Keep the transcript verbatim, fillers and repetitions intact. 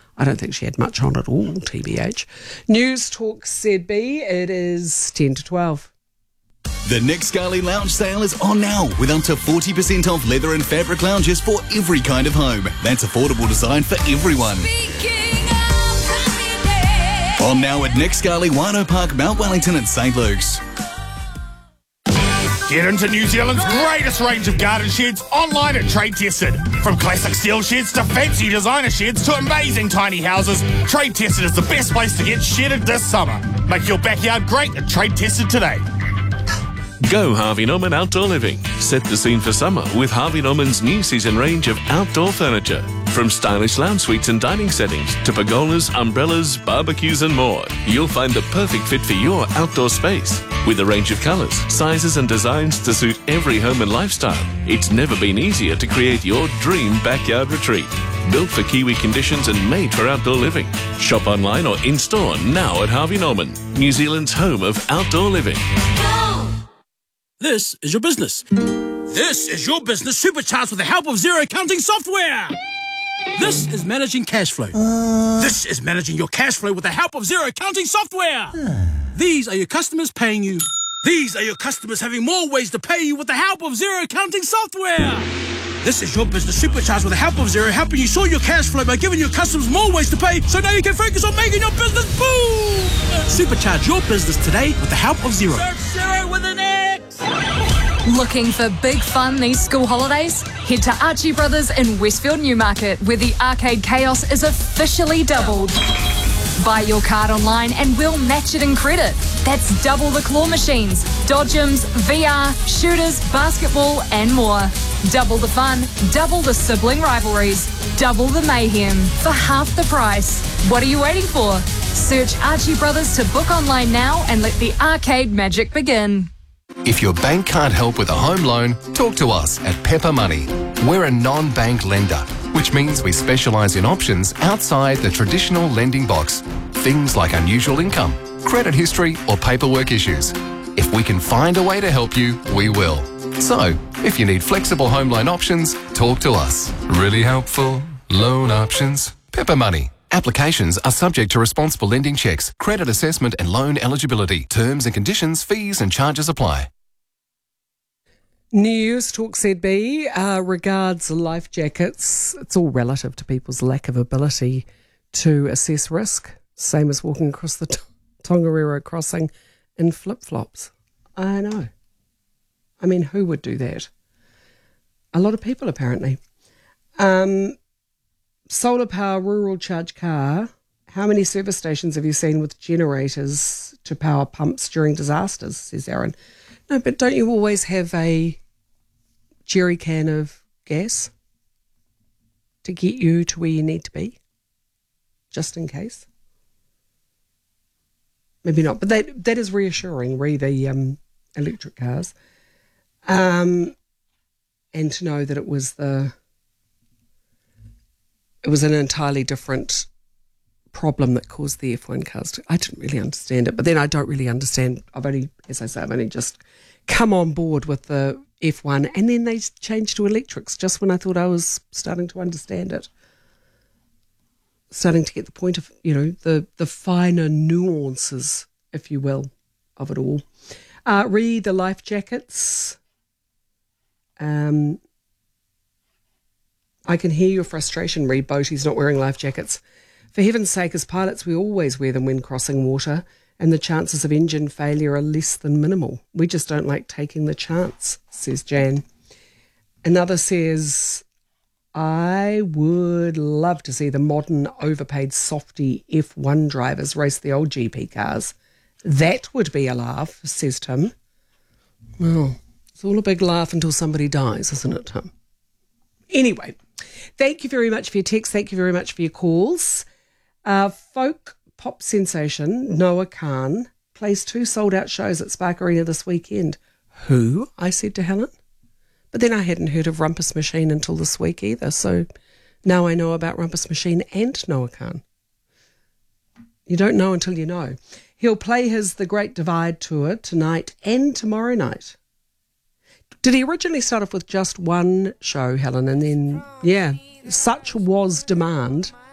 I don't think she had much on at all, T B H. News Talk Z B, it is ten to twelve. The Nick Scali Lounge sale is on now with up to forty percent off leather and fabric lounges for every kind of home. That's affordable design for everyone. On now at Nick Scali, Wino Park, Mount Wellington and St Luke's. Get into New Zealand's greatest range of garden sheds online at Trade Tested. From classic steel sheds to fancy designer sheds to amazing tiny houses, Trade Tested is the best place to get shedded this summer. Make your backyard great at Trade Tested today. Go Harvey Norman Outdoor Living. Set the scene for summer with Harvey Norman's new season range of outdoor furniture. From stylish lounge suites and dining settings to pergolas, umbrellas, barbecues and more, you'll find the perfect fit for your outdoor space. With a range of colours, sizes and designs to suit every home and lifestyle, it's never been easier to create your dream backyard retreat. Built for Kiwi conditions and made for outdoor living. Shop online or in-store now at Harvey Norman, New Zealand's home of outdoor living. This is your business. This is your business supercharged with the help of Xero accounting software. This is managing cash flow. Uh... This is managing your cash flow with the help of Xero accounting software. Uh... These are your customers paying you. These are your customers having more ways to pay you with the help of Xero accounting software. This is your business supercharged with the help of Xero, helping you sort your cash flow by giving your customers more ways to pay, so now you can focus on making your business boom. Supercharge your business today with the help of Xero. Search Xero with an X. Looking for big fun these school holidays? Head to Archie Brothers in Westfield Newmarket, where the arcade chaos is officially doubled. Buy your card online and we'll match it in credit. That's double the claw machines, dodgems, V R, shooters, basketball and more. Double the fun, double the sibling rivalries, double the mayhem for half the price. What are you waiting for? Search Archie Brothers to book online now and let the arcade magic begin. If your bank can't help with a home loan, talk to us at Pepper Money. We're a non-bank lender, which means we specialise in options outside the traditional lending box. Things like unusual income, credit history or paperwork issues. If we can find a way to help you, we will. So, if you need flexible home loan options, talk to us. Really helpful loan options. Pepper Money. Applications are subject to responsible lending checks, credit assessment and loan eligibility. Terms and conditions, fees and charges apply. News Talk Z B uh, regards life jackets. It's all relative to people's lack of ability to assess risk. Same as walking across the t- Tongariro crossing in flip-flops. I know. I mean, who would do that? A lot of people, apparently. Um... Solar power rural charge car. How many service stations have you seen with generators to power pumps during disasters, says Aaron. No, but don't you always have a jerry can of gas to get you to where you need to be, just in case? Maybe not, but that that is reassuring, re the um, electric cars. Um, and to know that it was the... It was an entirely different problem that caused the F one cars to... I didn't really understand it, but then I don't really understand. I've only, as I say, I've only just come on board with the F one, and then they changed to electrics just when I thought I was starting to understand it. Starting to get the point of, you know, the, the finer nuances, if you will, of it all. Uh, read the life jackets. Um... I can hear your frustration, Reed Boaty's not wearing life jackets. For heaven's sake, as pilots, we always wear them when crossing water, and the chances of engine failure are less than minimal. We just don't like taking the chance, says Jan. Another says, I would love to see the modern, overpaid, softy F one drivers race the old G P cars. That would be a laugh, says Tim. Well, it's all a big laugh until somebody dies, isn't it, Tim? Anyway, thank you very much for your texts. Thank you very much for your calls. Uh, folk pop sensation Noah Khan plays two sold-out shows at Spark Arena this weekend. Who? I said to Helen. But then I hadn't heard of Rumpus Machine until this week either, so now I know about Rumpus Machine and Noah Khan. You don't know until you know. He'll play his The Great Divide tour tonight and tomorrow night. Did he originally start off with just one show, Helen, and then, yeah, such was demand